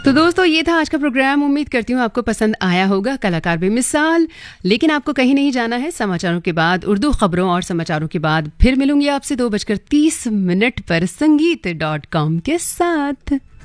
तो दोस्तों ये था आज का प्रोग्राम। उम्मीद करती हूँ आपको पसंद आया होगा। कलाकार बेमिसाल। लेकिन आपको कहीं नहीं जाना है। समाचारों के बाद, उर्दू खबरों और समाचारों के बाद फिर मिलूंगी आपसे 2:30 पर संगीत.com के साथ।